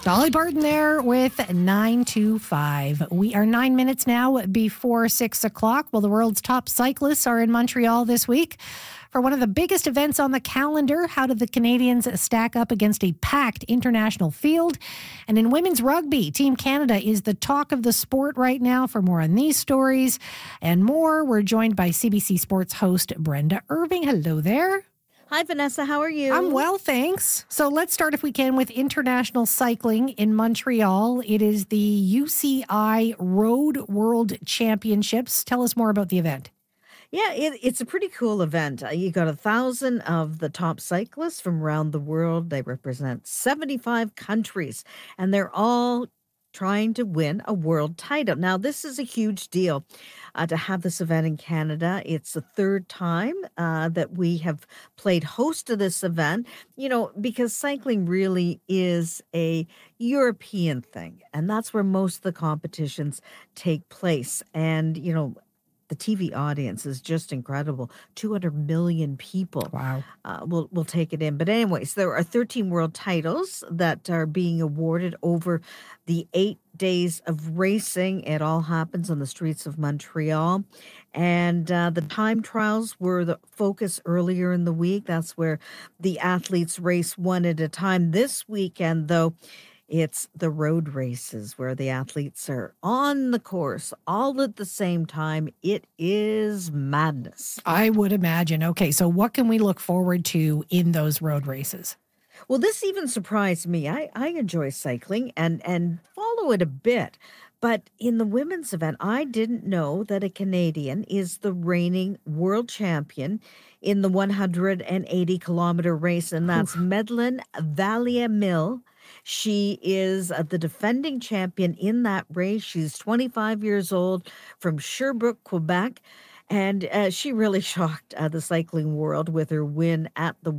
Dolly Parton there with 925. We are 9 minutes now before 6 o'clock. Well, the world's top cyclists are in Montreal this week for one of the biggest events on the calendar. How did the Canadians stack up against a packed international field? And in women's rugby, Team Canada is the talk of the sport right now. For more on these stories and more, we're joined by CBC Sports host Brenda Irving. Hello there. Hi, Vanessa. How are you? I'm well, thanks. So let's start, if we can, with international cycling in Montreal. It is the UCI Road World Championships. Tell us more about the event. Yeah, it's a pretty cool event. You got 1,000 of the top cyclists from around the world. They represent 75 countries, and they're all trying to win a world title. Now, this is a huge deal to have this event in Canada. It's the third time that we have played host to this event, because cycling really is a European thing, and that's where most of the competitions take place. And, the TV audience is just incredible. 200 million people will take it in. But anyways, there are 13 world titles that are being awarded over the 8 days of racing. It all happens on the streets of Montreal. And the time trials were the focus earlier in the week. That's where the athletes race one at a time. This weekend, though, it's the road races where the athletes are on the course all at the same time. It is madness. I would imagine. Okay, so what can we look forward to in those road races? Well, this even surprised me. I enjoy cycling and follow it a bit. But in the women's event, I didn't know that a Canadian is the reigning world champion in the 180-kilometer race, and that's Madeleine Valier-Mille. She is the defending champion in that race. She's 25 years old from Sherbrooke, Quebec. And she really shocked the cycling world with her win at the